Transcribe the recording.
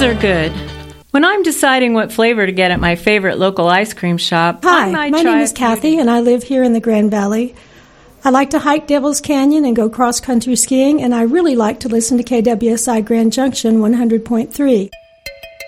are good. When I'm deciding what flavor to get at my favorite local ice cream shop, Hi, my name is Kathy, and I live here in the Grand Valley. I like to hike Devil's Canyon and go cross-country skiing, and I really like to listen to KWSI Grand Junction 100.3.